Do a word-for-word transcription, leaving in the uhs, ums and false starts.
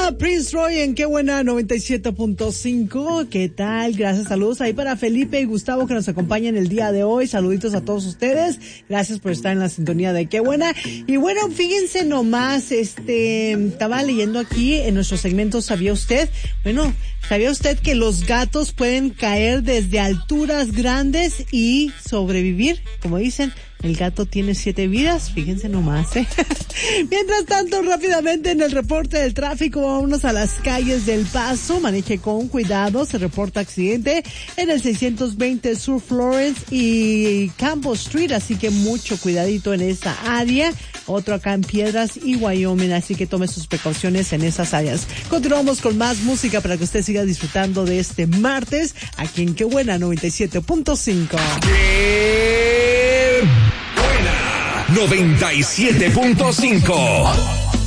Prince Roy en Qué Buena noventa y siete punto cinco. ¿Qué tal? Gracias, saludos ahí para Felipe y Gustavo que nos acompañan el día de hoy. Saluditos a todos ustedes. Gracias por estar en la sintonía de Qué Buena. Y bueno, fíjense nomás, este, estaba leyendo aquí en nuestro segmento ¿Sabía usted? Bueno, ¿sabía usted que los gatos pueden caer desde alturas grandes y sobrevivir? Como dicen, el gato tiene siete vidas, fíjense nomás, ¿eh? Mientras tanto, rápidamente en el reporte del tráfico, vámonos a las calles del Paso. Maneje con cuidado, se reporta accidente en el seiscientos veinte Sur Florence y Campbell Street, así que mucho cuidadito en esta área. Otro acá en Piedras y Wyoming, así que tome sus precauciones en esas áreas. Continuamos con más música para que usted siga disfrutando de este martes, aquí en Qué Buena noventa y siete punto cinco. ¡Qué Buena noventa y siete punto cinco!